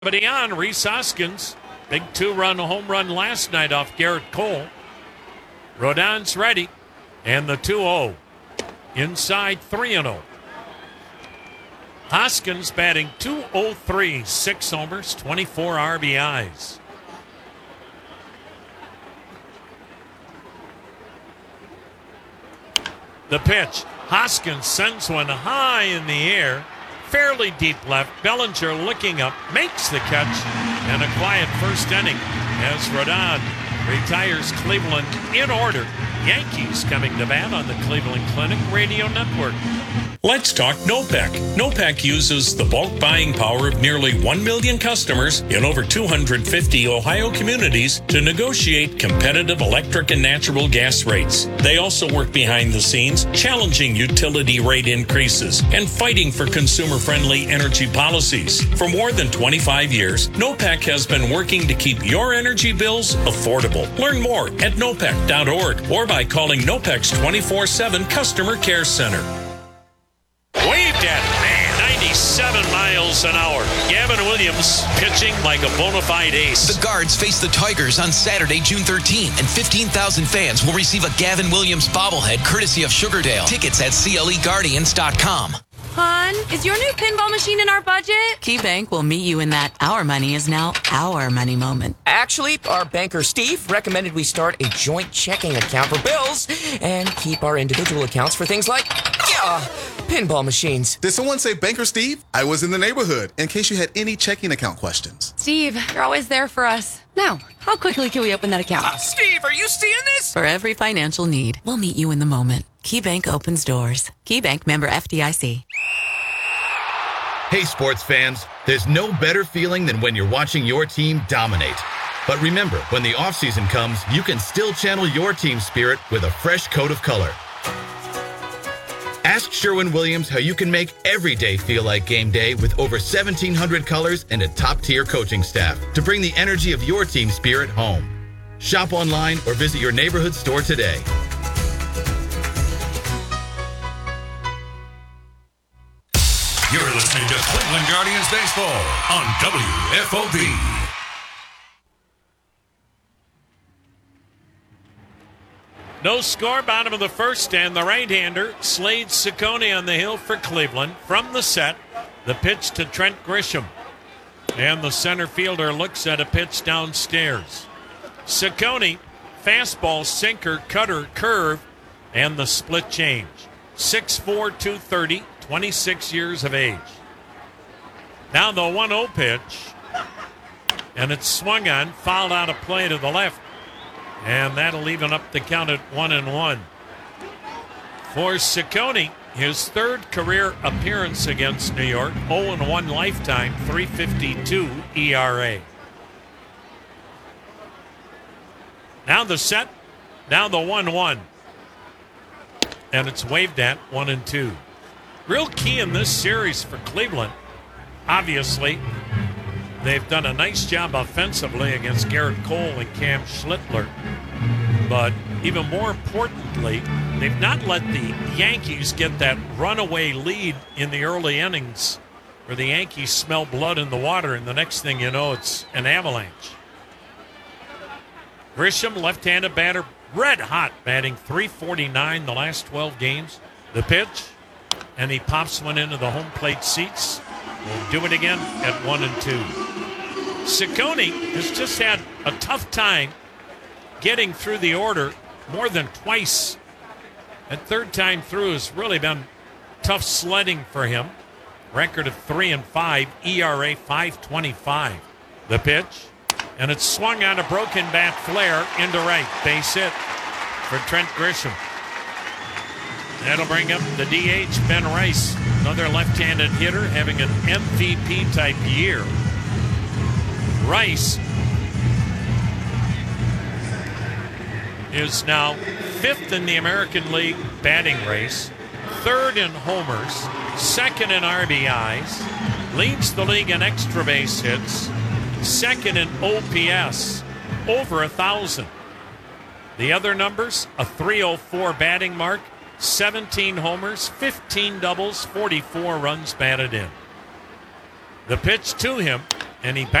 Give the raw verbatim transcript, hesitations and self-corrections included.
But on Rhys Hoskins, big two-run home run last night off Garrett Cole. Rodon's ready, and the two oh. Inside three and oh. Hoskins batting two oh three, six homers, twenty-four R B Is. The pitch. Hoskins sends one high in the air, fairly deep left. Bellinger looking up, makes the catch, and a quiet first inning as Rodon retires Cleveland in order. Yankees coming to bat on the Cleveland Clinic Radio Network. Let's talk NOPEC. NOPEC uses the bulk buying power of nearly one million customers in over two hundred fifty Ohio communities to negotiate competitive electric and natural gas rates. They also work behind the scenes, challenging utility rate increases and fighting for consumer-friendly energy policies. For more than twenty-five years, NOPEC has been working to keep your energy bills affordable. Learn more at nopec dot org or by calling NOPEC's twenty-four seven Customer Care Center. Waved at it, man, ninety-seven miles an hour. Gavin Williams pitching like a bona fide ace. The Guards face the Tigers on Saturday, June thirteenth, and fifteen thousand fans will receive a Gavin Williams bobblehead courtesy of Sugardale. Tickets at C L E Guardians dot com. Hon, is your new pinball machine in our budget? KeyBank will meet you in that our money is now our money moment. Actually, our banker Steve recommended we start a joint checking account for bills and keep our individual accounts for things like, yeah, pinball machines. Did someone say Banker Steve? I was in the neighborhood in case you had any checking account questions. Steve, you're always there for us. Now, how quickly can we open that account? Uh, Steve, are you seeing this? For every financial need, we'll meet you in the moment. KeyBank opens doors. KeyBank member F D I C. Hey, sports fans, there's no better feeling than when you're watching your team dominate. But remember, when the offseason comes, you can still channel your team spirit with a fresh coat of color. Ask Sherwin-Williams how you can make every day feel like game day with over seventeen hundred colors and a top-tier coaching staff to bring the energy of your team spirit home. Shop online or visit your neighborhood store today. You're listening to Cleveland Guardians Baseball on W F O B. No score, bottom of the first, and the right-hander Slade Ciccone on the hill for Cleveland. From the set, the pitch to Trent Grisham. And the center fielder looks at a pitch downstairs. Ciccone, fastball, sinker, cutter, curve, and the split change. six four, two thirty, twenty-six years of age. Now the one oh pitch, and it's swung on, fouled out of play to the left. And that'll even up the count at one and one. For Ciccone, his third career appearance against New York, oh and one lifetime, three fifty-two E R A. Now the set, now the one one. And it's waved at one and two. Real key in this series for Cleveland. Obviously, they've done a nice job offensively against Garrett Cole and Cam Schlittler. But even more importantly, they've not let the Yankees get that runaway lead in the early innings where the Yankees smell blood in the water, and the next thing you know, it's an avalanche. Grisham, left-handed batter, red hot, batting three forty-nine the last twelve games. The pitch, and he pops one into the home plate seats. We'll do it again at one and two. Ciccone has just had a tough time getting through the order more than twice. That third time through has really been tough sledding for him. Record of three and five, E R A five twenty-five. The pitch, and it's swung on a broken bat flare into right. Base hit for Trent Grisham. That'll bring up the D H, Ben Rice, another left-handed hitter having an M V P-type year. Rice is now fifth in the American League batting race, third in homers, second in R B Is, leads the league in extra base hits, second in O P S, over a thousand. The other numbers, a three oh four batting mark, seventeen homers, fifteen doubles, forty-four runs batted in. The pitch to him, and he